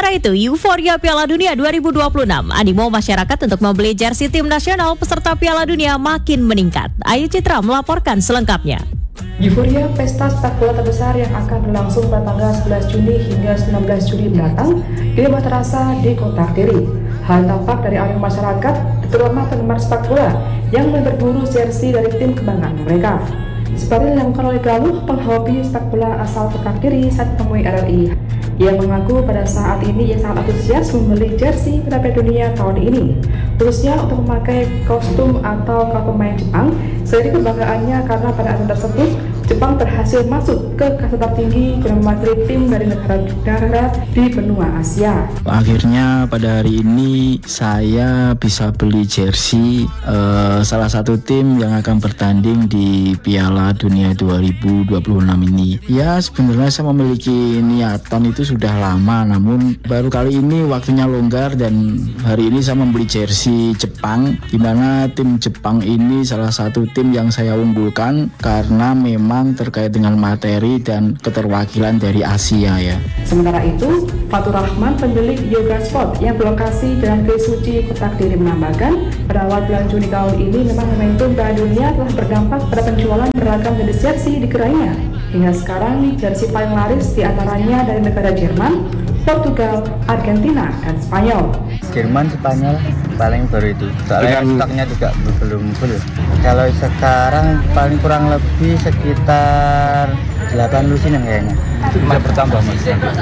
Sementara itu, euforia Piala Dunia 2026, animo masyarakat untuk membeli jersey tim nasional peserta Piala Dunia makin meningkat. Ayu Citra melaporkan selengkapnya. Euforia pesta sepak bola terbesar yang akan berlangsung pada tanggal 11 Juni hingga 19 Juli mendatang tidak terasa di kota Kediri. Hal tampak dari arus masyarakat, terutama penggemar sepak bola yang berburu jersey dari tim kebanggaan mereka. Seperti yang dilakukan oleh Galuh, penghobi sepak bola asal kota Kediri saat menemui RRI. Ia mengaku pada saat ini ia sangat antusias membeli jersey Piala Dunia tahun ini, khususnya untuk memakai kostum atau pemain Jepang. Seiring kebanggaannya karena pada acara tersebut Jepang berhasil masuk ke kasta tertinggi dan mewakili tim dari negara di benua Asia. Akhirnya pada hari ini saya bisa beli jersey salah satu tim yang akan bertanding di Piala Dunia 2026 ini. Ya, sebenarnya saya memiliki niatan itu sudah lama, namun baru kali ini waktunya longgar dan hari ini saya membeli jersey Jepang, di mana tim Jepang ini salah satu tim yang saya unggulkan karena memang terkait dengan materi dan keterwakilan dari Asia ya. Sementara itu, Fatur Rahman, pemilik Yoga Sport yang berlokasi Jalan Kri Suci, Kota Kediri menambahkan, pada awal bulan Juni tahun ini memang momentum Piala Dunia telah berdampak pada penjualan beragam jenis jersey di kerainya. Hingga sekarang, jersey paling laris diantaranya dari negara Jerman, Portugal, Argentina, dan Spanyol. Jerman, Spanyol paling baru itu. Soalnya stoknya juga belum full. Kalau sekarang paling kurang lebih sekitar 8 lusinan kayaknya. Itu bisa bertambah mas?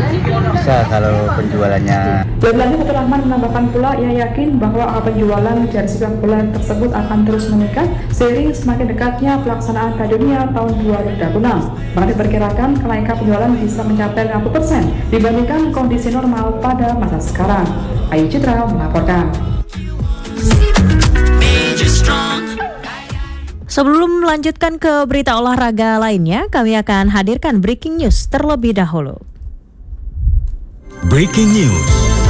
Bisa kalau penjualannya. Lebih lanjut, Fatur Rahman menambahkan pula ia yakin bahwa penjualan jersey sepak bola tersebut akan terus meningkat seiring semakin dekatnya pelaksanaan Piala Dunia tahun 2026. Maka diperkirakan kenaikan penjualan bisa mencapai 50% dibandingkan kondisi normal pada masa sekarang. Ayu Citra melaporkan. Sebelum melanjutkan ke berita olahraga lainnya, kami akan hadirkan breaking news terlebih dahulu. Breaking news.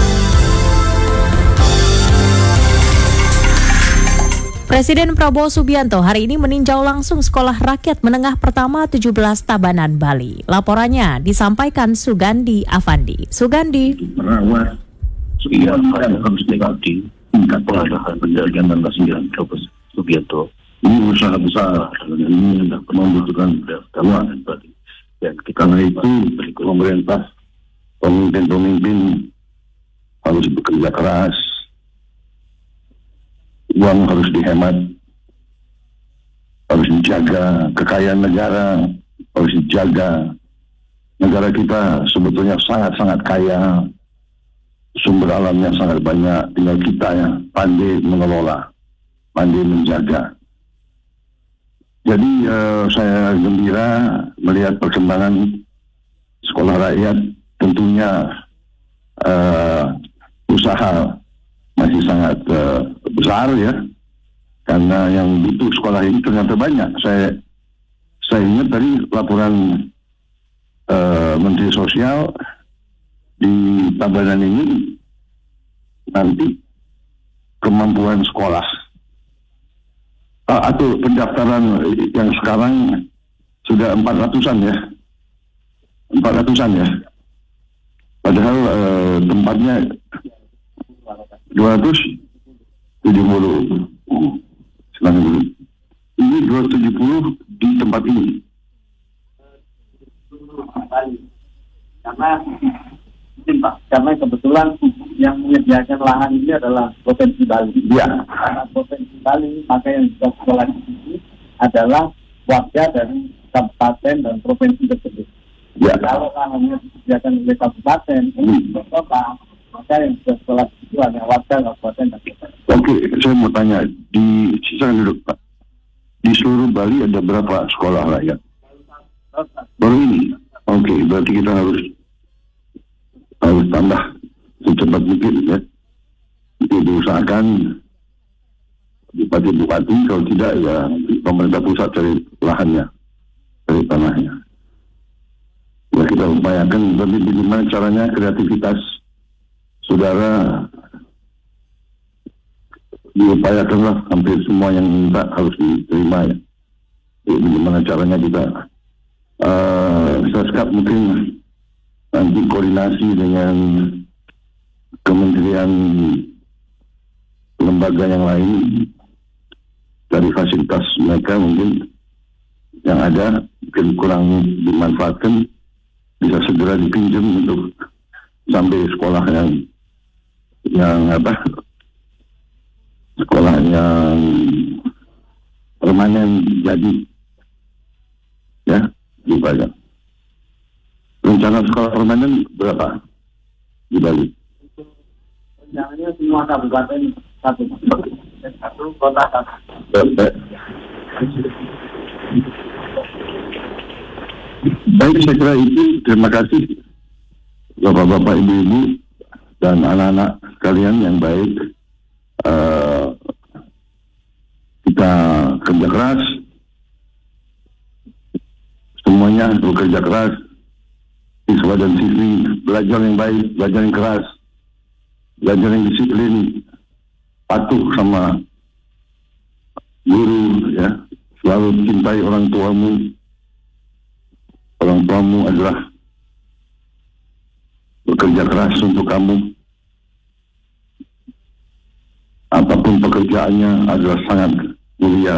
Presiden Prabowo Subianto hari ini meninjau langsung Sekolah Rakyat Menengah Pertama 17 Tabanan, Bali. Laporannya disampaikan Sugandi Afandi. Sugandi. Merawat yang harus diganti tingkat pelajaran penjagaan dan kasihan Subianto. Ini usaha besar dan ini membutuhkan keuangan tadi. Dan karena itu pemerintah, pemimpin harus bekerja keras, uang harus dihemat, harus dijaga kekayaan negara, harus dijaga. Negara kita sebetulnya sangat-sangat kaya, sumber alamnya sangat banyak, tinggal kita yang pandai mengelola, pandai menjaga. Jadi saya gembira melihat perkembangan sekolah rakyat. Tentunya usaha masih sangat besar ya, karena yang butuh sekolah ini ternyata banyak. Saya ingat tadi laporan Menteri Sosial di Tabanan ini nanti kemampuan sekolah atau pendaftaran yang sekarang sudah 400-an ya. Padahal tempatnya 270. Ini 270 di tempat ini. Karena kebetulan yang menyediakan lahan ini adalah Provinsi Bali. Ya. Karena Provinsi Bali, maka yang bisa sekolah di sini adalah warga dari kabupaten dan provinsi tersebut. Ya. Kalau lahannya disediakan oleh kabupaten, kota, maka yang bisa sekolah di situ hanya warga kabupaten dan kota. Oke, saya mau tanya, di silakan duduk Pak. Di seluruh Bali ada berapa sekolah rakyat? Baru ini. Oke, berarti kita harus tambah secepat mungkin ya. Itu diusahakan bupati-bupati, kalau tidak ya pemerintah pusat cari lahannya, cari tanahnya. Ya kita upayakan, tapi bagaimana caranya kreativitas saudara diupayakanlah, hampir semua yang minta harus diterima ya. Jadi bagaimana caranya kita Seskap mungkin nanti koordinasi dengan kementerian lembaga yang lain dari fasilitas mereka mungkin yang ada mungkin kurang dimanfaatkan, bisa segera dipinjam untuk sampai sekolah sekolah yang permanen jadi ya di Bali. Rencana sekolah permanen berapa di Bali? Rencananya semua kabupaten satu kota satu. Baik, saya kira itu. Terima kasih Bapak-bapak, Ibu-ibu dan anak-anak kalian yang baik. Kita kerja keras, semuanya bekerja keras, siswa dan siswi belajar yang baik, belajar yang keras, belajar yang disiplin, patuh sama guru, ya, selalu cintai orang tuamu. Orang tuamu adalah bekerja keras untuk kamu. Apapun pekerjaannya adalah sangat mulia.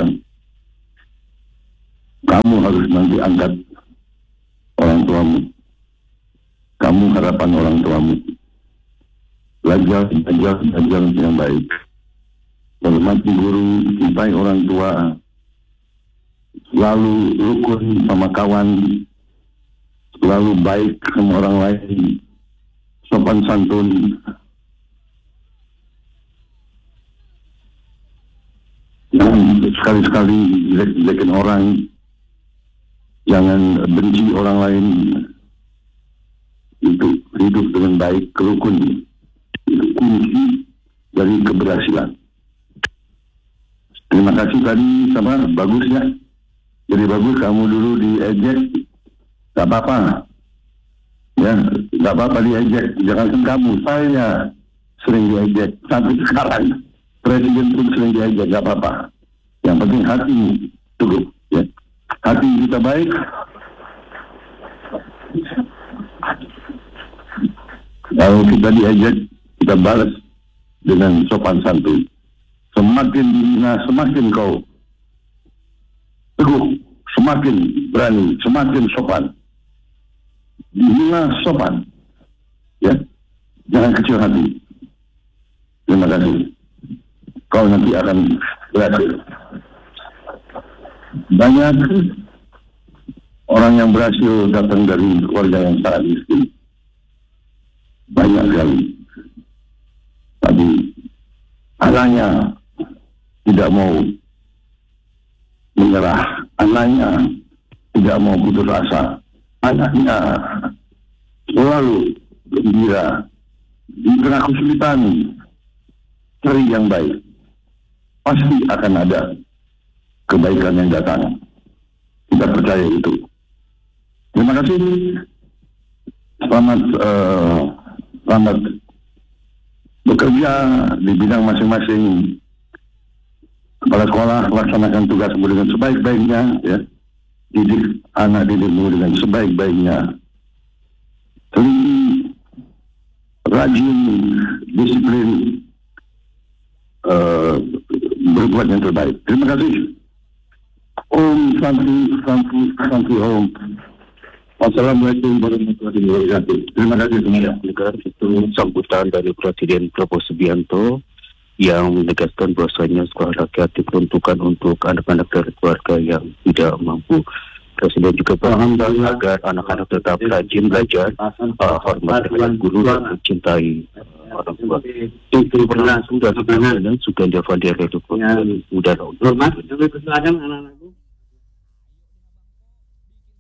Kamu harus nanti angkat orang tuamu. Kamu harapan orang tuamu. Belajar yang baik. Hormati guru, cintai orang tua. Selalu rukun sama kawan. Selalu baik sama orang lain. Sopan santun. Jangan sekali-sekali jelek-jelekin orang. Jangan benci orang lain. Itu hidup dengan baik, rukun. Itu kunci dari keberhasilan. Terima kasih tadi, sama bagus ya. Jadi bagus kamu dulu diejek, gak apa-apa. Ya, gak apa-apa diejek. Jangan kamu, saya sering diejek. Sampai sekarang, presiden pun sering diejek, gak apa-apa. Yang penting hati cukup. Ya. Hati kita baik. Kalau kita diejek, kita balas dengan sopan santun. Semakin dihina, semakin kau teguh, semakin berani, semakin sopan. Dihina sopan, ya, jangan kecil hati. Terima kasih. Kau nanti akan berhasil. Banyak orang yang berhasil datang dari keluarga yang sangat miskin. Banyak sekali. Tapi anaknya tidak mau menyerah, anaknya tidak mau putus asa, anaknya selalu gembira di tengah kesulitan, cari yang baik, pasti akan ada kebaikan yang datang. Kita percaya itu. Terima kasih. Selamat bekerja di bidang masing-masing. Kepala sekolah laksanakan tugasmu dengan sebaik-baiknya, ya. Didik anak didikmu dengan sebaik-baiknya. Teliti, rajin, disiplin, berbuat yang terbaik. Terima kasih. Om Santi Om. Wassalamualaikum warahmatullahi wabarakatuh. Terima kasih semuanya. Itu sambutan dari Presiden Prabowo Subianto yang menegaskan bahwasanya sekolah rakyat diperuntukkan untuk anak-anak dari keluarga yang tidak mampu. Presiden juga berharap agar anak-anak tetap rajin belajar, hormat dengan guru dan mencintai orang tua. Itu berlangsung dari Suganda Fandiar Reduko. Mudah hormat.